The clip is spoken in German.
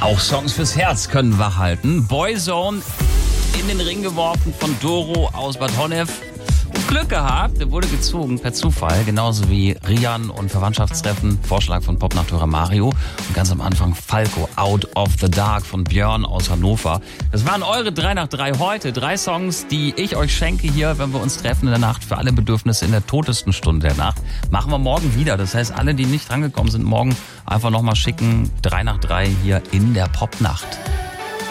Auch Songs fürs Herz können wachhalten. Boyzone in den Ring geworfen von Doro aus Bad Honnef. Und Glück gehabt, der wurde gezogen per Zufall, genauso wie Rian und Verwandtschaftstreffen, Vorschlag von Popnachthörer Mario. Und ganz am Anfang Falco, Out of the Dark von Björn aus Hannover. Das waren eure 3 nach 3 heute. 3 Songs, die ich euch schenke hier, wenn wir uns treffen in der Nacht für alle Bedürfnisse in der totesten Stunde der Nacht. Machen wir morgen wieder. Das heißt, alle, die nicht drangekommen sind, morgen einfach nochmal schicken. 3 nach 3 hier in der Popnacht.